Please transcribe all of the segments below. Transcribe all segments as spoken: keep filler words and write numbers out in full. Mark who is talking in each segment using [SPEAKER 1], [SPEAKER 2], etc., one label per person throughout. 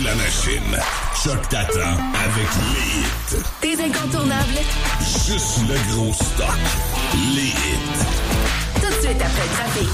[SPEAKER 1] la machine. Choc t'attend avec les hits.
[SPEAKER 2] Tes incontournables.
[SPEAKER 1] Juste le gros stock. Les hits.
[SPEAKER 2] Tout de suite après le trafic.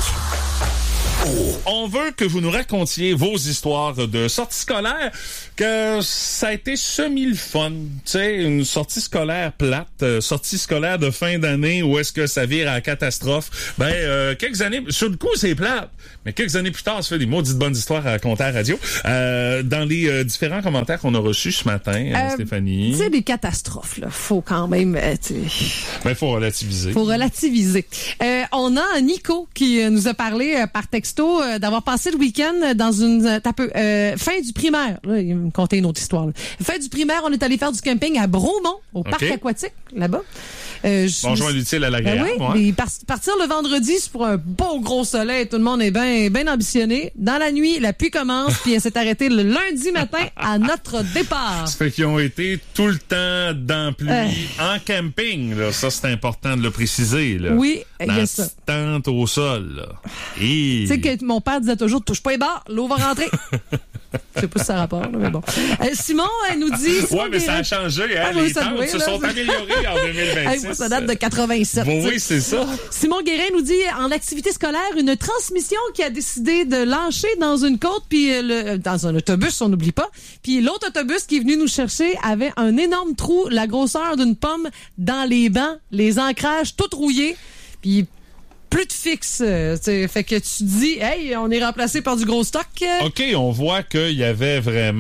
[SPEAKER 3] Oh. On veut que vous nous racontiez vos histoires de sorties scolaires, que ça a été semi-le-fun. Tu sais, une sortie scolaire plate, euh, sortie scolaire de fin d'année où est-ce que ça vire à la catastrophe. Ben, euh, quelques années, sur le coup, c'est plate, mais quelques années plus tard, ça fait des maudites bonnes histoires à raconter à la radio. Euh, dans les euh, différents commentaires qu'on a reçus ce matin, euh, Stéphanie.
[SPEAKER 4] Tu sais, des catastrophes, là. Faut quand même, euh,
[SPEAKER 3] ben, faut relativiser.
[SPEAKER 4] Faut relativiser. Euh, on a Nico qui euh, nous a parlé euh, par texto euh, d'avoir passé le week-end dans une euh, peu, euh, fin du primaire. Là, il me contait une autre histoire. Là. Fin du primaire, on est allé faire du camping à Bromont, au okay. parc aquatique, là-bas. Euh,
[SPEAKER 3] Bonjour, l'utile à l'agréable.
[SPEAKER 4] Ben oui, ouais. par- partir le vendredi, c'est pour un beau gros soleil. Tout le monde est bien ben ambitionné. Dans la nuit, la pluie commence, puis elle s'est arrêtée le lundi matin à notre départ.
[SPEAKER 3] Ça fait qu'ils ont été tout le temps dans la pluie, euh... en camping. Là. Ça, c'est important de le préciser. Là.
[SPEAKER 4] Oui, il y a ça.
[SPEAKER 3] Tente au sol. Là. Et...
[SPEAKER 4] Tu sais que mon père disait toujours, touche pas les barres, l'eau va rentrer. Je sais pas si ça rapporte, mais bon. Euh, Simon, elle nous dit...
[SPEAKER 3] Simon ouais, mais Guérin... ça a changé. Hein? Ah, les temps se là, sont améliorés en deux mille vingt-six.
[SPEAKER 4] Hey, moi, ça date de quatre-vingt-sept.
[SPEAKER 3] Bon, oui, c'est ça.
[SPEAKER 4] Simon Guérin nous dit, en activité scolaire, une transmission qui a décidé de lâcher dans une côte, puis le, dans un autobus, on n'oublie pas. Puis l'autre autobus qui est venu nous chercher avait un énorme trou, la grosseur d'une pomme, dans les bancs, les ancrages tout rouillés. Puis... plus de fixe. Euh, fait que tu te dis, hey, on est remplacé par du gros stock.
[SPEAKER 3] OK, on voit qu'il y avait vraiment...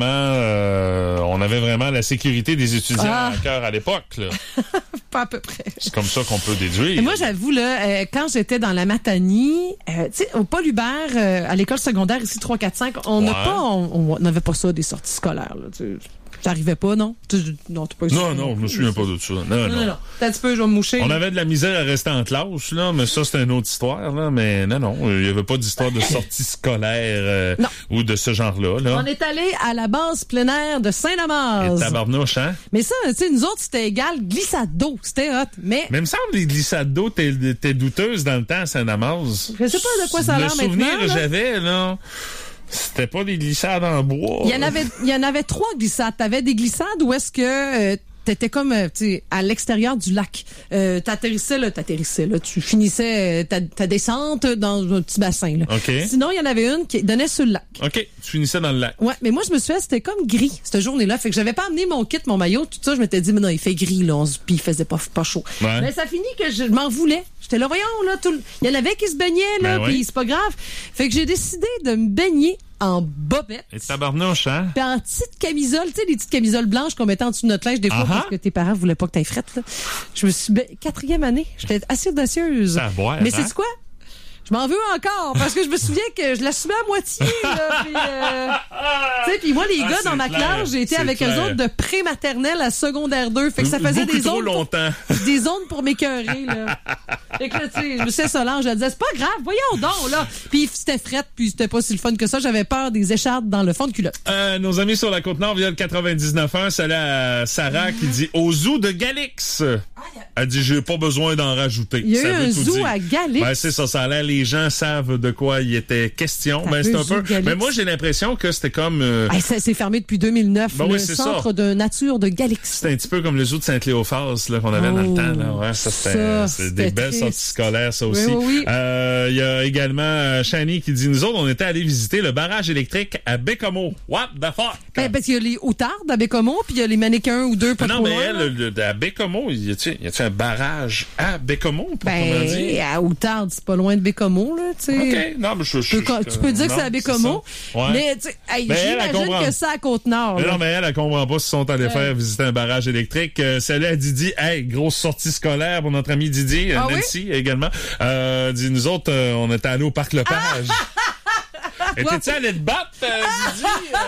[SPEAKER 3] Euh, on avait vraiment la sécurité des étudiants ah. à cœur à l'époque. Là.
[SPEAKER 4] Pas à peu près.
[SPEAKER 3] C'est comme ça qu'on peut déduire.
[SPEAKER 4] Et moi, j'avoue, là, euh, quand j'étais dans la Matanie, euh, tu sais, au Paul Hubert, euh, à l'école secondaire, ici, trois, quatre, cinq, on n'a ouais. pas... On n'avait pas ça, des sorties scolaires. Là, tu sais. T'arrivais pas, non? Tu, non, t'es pas
[SPEAKER 3] Non, non, je me souviens pas de ça. Non, non. non, non.
[SPEAKER 4] T'as un petit peu, je vais me moucher.
[SPEAKER 3] On
[SPEAKER 4] là.
[SPEAKER 3] avait de la misère à rester en classe, là, mais ça, c'était une autre histoire, là. Mais non, non, il y avait pas d'histoire de sortie scolaire euh, ou de ce genre-là, là.
[SPEAKER 4] On est allé à la base plein air de Saint-Damas.
[SPEAKER 3] Et tabarnouche, hein?
[SPEAKER 4] Mais ça, tu sais, nous autres, c'était égal glissade d'eau. C'était hot, mais...
[SPEAKER 3] Mais il me semble que les glissades d'eau, t'es, t'es douteuse dans le temps à Saint-Damas.
[SPEAKER 4] Je sais pas de quoi ça a l'air maintenant.
[SPEAKER 3] Le souvenir que j'avais, là... C'était pas des glissades en bois.
[SPEAKER 4] Il y en avait, il y en avait trois glissades. T'avais des glissades où est-ce que euh, t'étais comme, tu sais, à l'extérieur du lac. Euh, t'atterrissais là, t'atterrissais là, tu finissais ta, ta descente dans un petit bassin là.
[SPEAKER 3] Okay.
[SPEAKER 4] Sinon, il y en avait une qui donnait sur le lac.
[SPEAKER 3] OK, tu finissais dans le lac.
[SPEAKER 4] Ouais, mais moi je me suis fait, c'était comme gris cette journée-là, fait que j'avais pas amené mon kit, mon maillot, tout ça, je m'étais dit mais non, il fait gris là, puis il faisait pas pas chaud.
[SPEAKER 3] Ouais.
[SPEAKER 4] Mais ça finit que je m'en voulais. J'étais là, voyons là, tout, il y en avait qui se baignaient là,
[SPEAKER 3] ben
[SPEAKER 4] puis
[SPEAKER 3] oui.
[SPEAKER 4] c'est pas grave. Fait que j'ai décidé de me baigner en bobette.
[SPEAKER 3] Et tabarnouche, hein?
[SPEAKER 4] Puis en petite camisole, tu sais, les petites camisoles blanches qu'on mettait en dessous de notre linge des fois uh-huh. parce que tes parents voulaient pas que t'ailles frette, là. Je me suis... Ba... Quatrième année, j'étais assez audacieuse.
[SPEAKER 3] Ça boire,
[SPEAKER 4] mais
[SPEAKER 3] hein?
[SPEAKER 4] c'est quoi? Je m'en veux encore, parce que je me souviens que je l'assumais à moitié, là, puis, euh, tu sais, puis moi, les gars ah, dans ma classe, j'ai été avec clair. eux autres de pré-maternelle à secondaire deux, fait que ça faisait
[SPEAKER 3] Beaucoup
[SPEAKER 4] des
[SPEAKER 3] trop
[SPEAKER 4] ondes
[SPEAKER 3] longtemps.
[SPEAKER 4] Pour, des ondes pour m'écœurer, là. Fait que là, tu sais, je me suis Solange, elle disait, c'est pas grave, voyons donc, là. Puis c'était frette, puis c'était pas si le fun que ça, j'avais peur des échardes dans le fond de culotte.
[SPEAKER 3] Euh, nos amis sur la Côte-Nord via le quatre-vingt-dix-neuf un, c'est là Sarah qui dit, au zoo de Galix. Elle dit, j'ai pas besoin d'en rajouter.
[SPEAKER 4] Il y a
[SPEAKER 3] ça
[SPEAKER 4] eu un zoo
[SPEAKER 3] dire.
[SPEAKER 4] à Galix.
[SPEAKER 3] Ben, c'est ça, ça a l'air, les gens savent de quoi il était question.
[SPEAKER 4] Ça
[SPEAKER 3] ben, c'est un peu.
[SPEAKER 4] Galix.
[SPEAKER 3] Mais moi, j'ai l'impression que c'était comme. Euh...
[SPEAKER 4] Hey, ça, c'est fermé depuis deux mille neuf.
[SPEAKER 3] Ben
[SPEAKER 4] le
[SPEAKER 3] oui, c'est
[SPEAKER 4] centre
[SPEAKER 3] ça.
[SPEAKER 4] de nature de Galix.
[SPEAKER 3] C'était un petit peu comme le zoo de Saint-Cléophas là qu'on avait oh, dans le temps. Là. Ouais, ça, c'était,
[SPEAKER 4] ça,
[SPEAKER 3] c'était
[SPEAKER 4] c'était
[SPEAKER 3] des belles
[SPEAKER 4] triste.
[SPEAKER 3] sorties scolaires, ça aussi.
[SPEAKER 4] Oui, oui, oui.
[SPEAKER 3] Euh, il y a également euh, Shani qui dit, nous autres, on était allés visiter le barrage électrique à Bécomo. What the fuck?
[SPEAKER 4] Ben, parce qu'il y a les outardes à Bécomo, puis il y a les mannequins ou deux pas
[SPEAKER 3] non,
[SPEAKER 4] trop
[SPEAKER 3] mais
[SPEAKER 4] loin,
[SPEAKER 3] elle, le, le, à Bécomo, y a-t-il, y a-t-il un barrage à Bécomo, pour
[SPEAKER 4] ben,
[SPEAKER 3] dire?
[SPEAKER 4] À Outarde, c'est pas loin de Bécomo, là, tu sais.
[SPEAKER 3] OK. Non, mais je, je,
[SPEAKER 4] tu peux,
[SPEAKER 3] je,
[SPEAKER 4] tu peux dire
[SPEAKER 3] non,
[SPEAKER 4] que c'est à Bécomo.
[SPEAKER 3] C'est ouais.
[SPEAKER 4] Mais, tu sais, hey, j'imagine que c'est à Côte-Nord.
[SPEAKER 3] Mais non, mais elle, elle comprend pas s'ils sont allés
[SPEAKER 4] ouais.
[SPEAKER 3] faire visiter un barrage électrique. Euh, Celle-là, à Didi, hey, grosse sortie scolaire pour notre ami Didi,
[SPEAKER 4] ah,
[SPEAKER 3] Nancy
[SPEAKER 4] oui?
[SPEAKER 3] également. Euh, dit, nous autres, euh, on était allés au Parc Lepage.
[SPEAKER 4] Ah!
[SPEAKER 3] Étais-tu allé te battre, euh, Didi?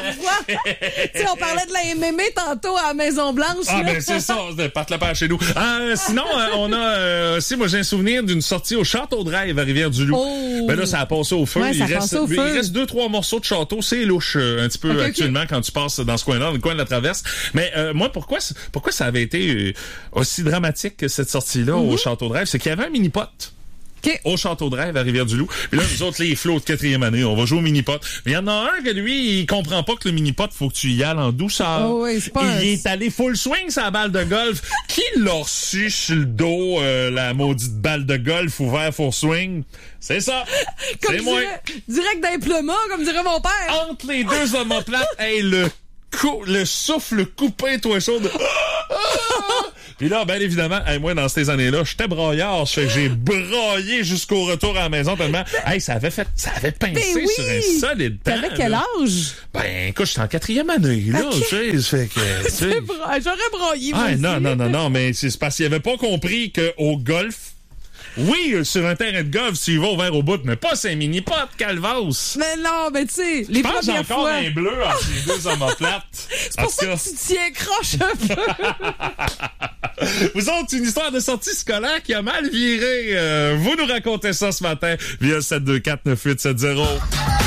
[SPEAKER 4] Tu sais, on parlait de la M M A tantôt à la Maison-Blanche.
[SPEAKER 3] Ah,
[SPEAKER 4] là.
[SPEAKER 3] ben c'est ça, c'est Parc Lepage chez nous. Euh, sinon, euh, on a euh, aussi, moi j'ai un souvenir d'une sortie au Château Drive à Rivière-du-Loup.
[SPEAKER 4] Oh.
[SPEAKER 3] Ben là, ça a passé au feu.
[SPEAKER 4] Ouais,
[SPEAKER 3] il,
[SPEAKER 4] ça
[SPEAKER 3] reste,
[SPEAKER 4] au feu.
[SPEAKER 3] il reste deux, trois morceaux de château. C'est louche euh, un petit peu
[SPEAKER 4] okay,
[SPEAKER 3] actuellement
[SPEAKER 4] okay.
[SPEAKER 3] quand tu passes dans ce coin-là, dans le coin de la Traverse. Mais euh, moi, pourquoi, pourquoi ça avait été euh, aussi dramatique que cette sortie-là mm-hmm. au Château Drive? C'est qu'il y avait un mini-pot.
[SPEAKER 4] Okay.
[SPEAKER 3] Au Château de Rêve, à Rivière-du-Loup. Puis là, nous autres, les flots de quatrième année, on va jouer au mini-pot. Mais il y en a un que lui, il comprend pas que le mini-pot, faut que tu y ailles en douceur.
[SPEAKER 4] Oh oui, c'est pas
[SPEAKER 3] il
[SPEAKER 4] un...
[SPEAKER 3] est allé full swing sa balle de golf. Qui l'a reçu sur le dos, euh, la maudite balle de golf ouvert full swing? C'est ça.
[SPEAKER 4] Comme
[SPEAKER 3] C'est moi.
[SPEAKER 4] dirais, direct d'un plumat, comme dirait mon père.
[SPEAKER 3] Entre les deux omoplates, hey, le cou- le souffle coupé, toi chaud. De... Puis là, bien évidemment, hey, moi, dans ces années-là, j'étais broyard. Fait que j'ai broyé jusqu'au retour à la maison tellement... Hey, ça avait fait... Ça avait pincé
[SPEAKER 4] Ben oui.
[SPEAKER 3] sur un solide temps.
[SPEAKER 4] T'avais quel
[SPEAKER 3] là.
[SPEAKER 4] âge?
[SPEAKER 3] Ben, écoute, j'étais en quatrième année, là.
[SPEAKER 4] Okay.
[SPEAKER 3] Tu sais, fait que... tu sais.
[SPEAKER 4] Bra... J'aurais broyé, moi
[SPEAKER 3] Ah,
[SPEAKER 4] aussi.
[SPEAKER 3] non, non, non, non, mais c'est parce qu'il avait pas compris qu'au golf... Oui, sur un terrain de golf, tu y vas ouvert au bout, mais pas ces mini-pots, calvas.
[SPEAKER 4] Mais non, mais tu sais, les
[SPEAKER 3] Je pense que j'ai
[SPEAKER 4] premières
[SPEAKER 3] encore
[SPEAKER 4] fois...
[SPEAKER 3] un bleu entre les deux omoplates.
[SPEAKER 4] C'est pour ça que tu tiens croche un peu.
[SPEAKER 3] Vous autres, une histoire de sortie scolaire qui a mal viré. Euh, vous nous racontez ça ce matin via sept deux quatre neuf huit sept zéro.